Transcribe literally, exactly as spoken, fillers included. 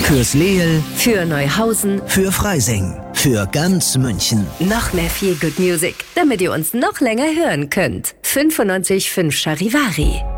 Fürs Leel, für Neuhausen, für Freising, für ganz München. Noch mehr Feel Good Music, damit ihr uns noch länger hören könnt. fünfundneunzig Komma fünf Charivari.